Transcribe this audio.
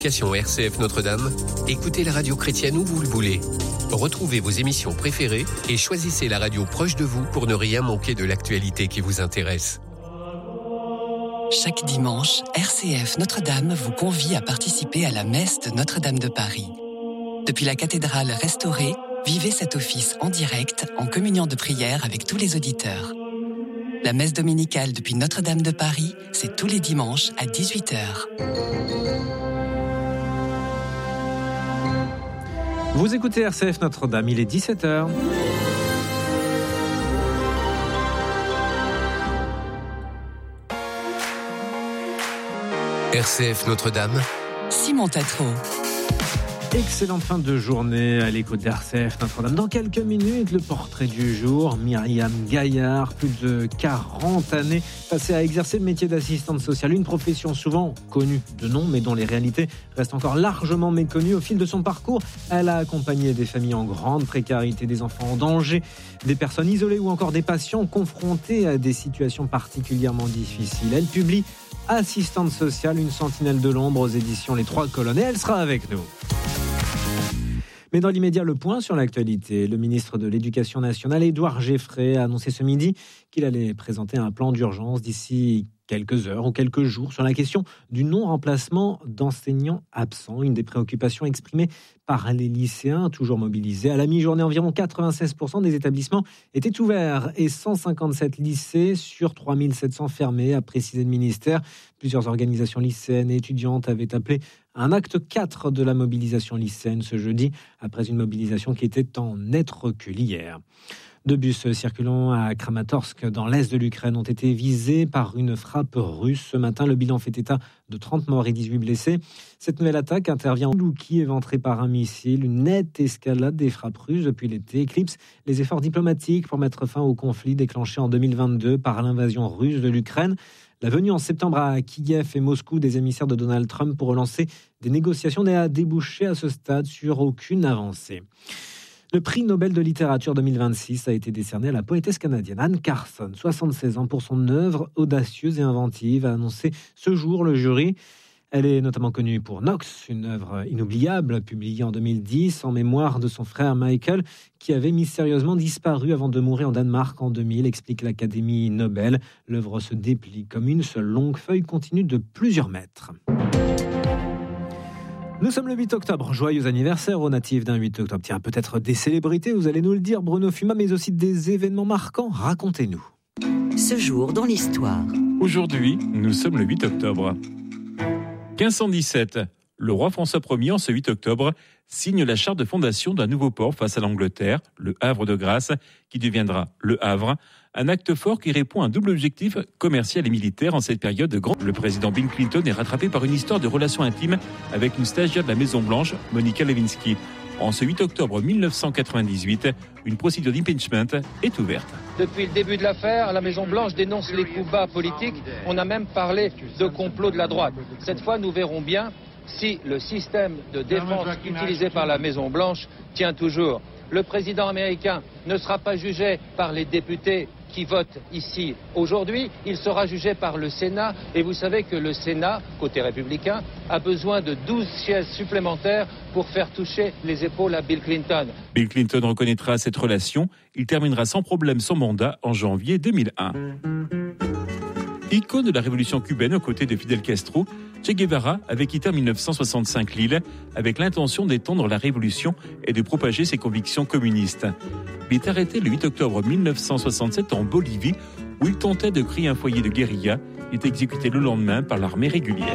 RCF Notre-Dame, écoutez la radio chrétienne où vous le voulez. Retrouvez vos émissions préférées et choisissez la radio proche de vous pour ne rien manquer de l'actualité qui vous intéresse. Chaque dimanche, RCF Notre-Dame vous convie à participer à la messe de Notre-Dame de Paris. Depuis la cathédrale restaurée, vivez cet office en direct, en communion de prière avec tous les auditeurs. La messe dominicale depuis Notre-Dame de Paris, c'est tous les dimanches à 18h. Vous écoutez RCF Notre-Dame, il est 17h. RCF Notre-Dame, Simon Tatro. Excellente fin de journée à l'écoute d'RCF Notre-Dame. Dans quelques minutes, le portrait du jour. Myriam Gaillard, plus de 40 années passées à exercer le métier d'assistante sociale. Une profession souvent connue de nom, mais dont les réalités restent encore largement méconnues. Au fil de son parcours, elle a accompagné des familles en grande précarité, des enfants en danger, des personnes isolées ou encore des patients confrontés à des situations particulièrement difficiles. Elle publie Assistante sociale, une sentinelle de l'ombre aux éditions Les Trois Colonnes. Et elle sera avec nous. Mais dans l'immédiat, le point sur l'actualité. Le ministre de l'Éducation nationale, Édouard Geffray, a annoncé ce midi qu'il allait présenter un plan d'urgence d'ici quelques heures ou quelques jours sur la question du non-remplacement d'enseignants absents. Une des préoccupations exprimées par les lycéens, toujours mobilisés. À la mi-journée, environ 96% des établissements étaient ouverts et 157 lycées sur 3700 fermés, a précisé le ministère. Plusieurs organisations lycéennes et étudiantes avaient appelé un acte 4 de la mobilisation lycéenne ce jeudi, après une mobilisation qui était en net recul hier. 2 bus circulant à Kramatorsk, dans l'est de l'Ukraine, ont été visés par une frappe russe. Ce matin, le bilan fait état de 30 morts et 18 blessés. Cette nouvelle attaque intervient en Louki, éventrée par un missile. Une nette escalade des frappes russes depuis l'été éclipse les efforts diplomatiques pour mettre fin au conflit déclenché en 2022 par l'invasion russe de l'Ukraine. La venue en septembre à Kiev et Moscou des émissaires de Donald Trump pour relancer des négociations n'a débouché à ce stade sur aucune avancée. Le prix Nobel de littérature 2026 a été décerné à la poétesse canadienne Anne Carson, 76 ans, pour son œuvre audacieuse et inventive, a annoncé ce jour le jury. Elle est notamment connue pour Knox, une œuvre inoubliable publiée en 2010 en mémoire de son frère Michael, qui avait mystérieusement disparu avant de mourir en Danemark en 2000, explique l'Académie Nobel. L'œuvre se déplie comme une seule longue feuille continue de plusieurs mètres. Nous sommes le 8 octobre, joyeux anniversaire aux natifs d'un 8 octobre. Tiens, peut-être des célébrités, vous allez nous le dire, Bruno Fuma, mais aussi des événements marquants. Racontez-nous. Ce jour dans l'histoire. Aujourd'hui, nous sommes le 8 octobre. 1517, le roi François Ier, en ce 8 octobre, signe la charte de fondation d'un nouveau port face à l'Angleterre, le Havre de Grâce, qui deviendra le Havre. Un acte fort qui répond à un double objectif commercial et militaire en cette période de grande. Le président Bill Clinton est rattrapé par une histoire de relations intimes avec une stagiaire de la Maison-Blanche, Monica Lewinsky. En ce 8 octobre 1998, une procédure d'impeachment est ouverte. Depuis le début de l'affaire, la Maison-Blanche dénonce les coups bas politiques. On a même parlé de complot de la droite. Cette fois, nous verrons bien si le système de défense utilisé par la Maison-Blanche tient toujours. Le président américain ne sera pas jugé par les députés qui votent ici aujourd'hui, il sera jugé par le Sénat. Et vous savez que le Sénat, côté républicain, a besoin de 12 sièges supplémentaires pour faire toucher les épaules à Bill Clinton. Bill Clinton reconnaîtra cette relation. Il terminera sans problème son mandat en janvier 2001. Icône de la révolution cubaine aux côtés de Fidel Castro, Che Guevara avait quitté en 1965 l'île avec l'intention d'étendre la révolution et de propager ses convictions communistes. Il est arrêté le 8 octobre 1967 en Bolivie où il tentait de créer un foyer de guérilla. Il est exécuté le lendemain par l'armée régulière.